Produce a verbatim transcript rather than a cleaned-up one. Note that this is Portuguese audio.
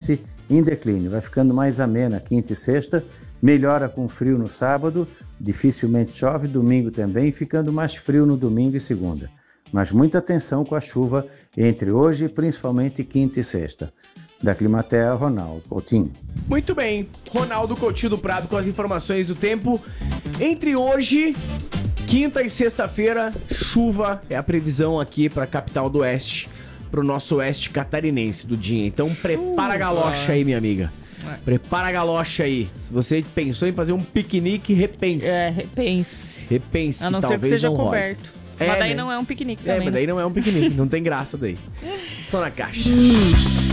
tendência em declínio. Vai ficando mais amena quinta e sexta, melhora com frio no sábado, dificilmente chove, domingo também, ficando mais frio no domingo e segunda. Mas muita atenção com a chuva entre hoje, principalmente quinta e sexta. Da Climatea, Ronaldo Coutinho. Muito bem, Ronaldo Coutinho do Prado com as informações do tempo. Entre hoje, quinta e sexta-feira, chuva é a previsão aqui para a capital do Oeste, para o nosso oeste catarinense do dia. Então prepara a galocha aí, minha amiga. Prepara a galocha aí. Se você pensou em fazer um piquenique, repense. É, repense. Repense. A não que ser que seja não role. coberto. É, mas daí né? não é um piquenique É, também. mas daí né? não é um piquenique. Não tem graça daí. Só na caixa.